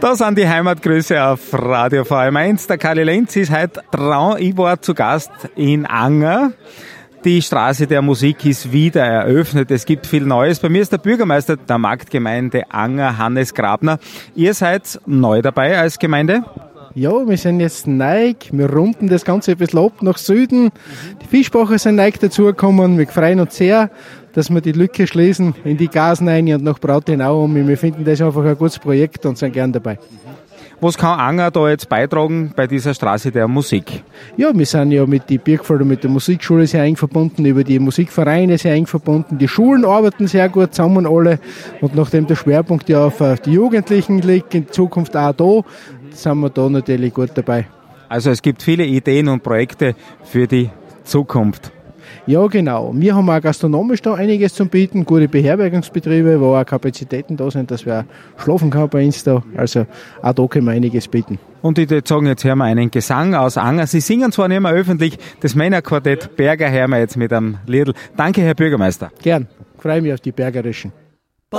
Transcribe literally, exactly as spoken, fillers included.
Da sind die Heimatgrüße auf Radio V M eins. Der Kali Lenz ist heute dran. Ich war zu Gast in Anger. Die Straße der Musik ist wieder eröffnet. Es gibt viel Neues. Bei mir ist der Bürgermeister der Marktgemeinde Anger, Hannes Grabner. Ihr seid neu dabei als Gemeinde? Ja, wir sind jetzt neu. Wir runden das Ganze ein bisschen ab nach Süden. Die Fischbacher sind neu dazugekommen. Wir freuen uns sehr, dass wir die Lücke schließen in die Gasen rein und nach Brautenau um. Wir finden das einfach ein gutes Projekt und sind gern dabei. Was kann Anger da jetzt beitragen bei dieser Straße der Musik? Ja, wir sind ja mit die Birkfelder, mit der Musikschule sehr eng verbunden, über die Musikvereine sehr eng verbunden. Die Schulen arbeiten sehr gut zusammen alle. Und nachdem der Schwerpunkt ja auf die Jugendlichen liegt, in Zukunft auch da, sind wir da natürlich gut dabei. Also es gibt viele Ideen und Projekte für die Zukunft. Ja, genau. Wir haben auch gastronomisch da einiges zu bieten, gute Beherbergungsbetriebe, wo auch Kapazitäten da sind, dass wir auch schlafen können bei uns da. Also auch da können wir einiges bieten. Und ich würde sagen, jetzt hören wir einen Gesang aus Anger. Sie singen zwar nicht mehr öffentlich, das Männerquartett Berger hören wir jetzt mit einem Liedl. Danke, Herr Bürgermeister. Gern. Freue mich auf die Bergerischen.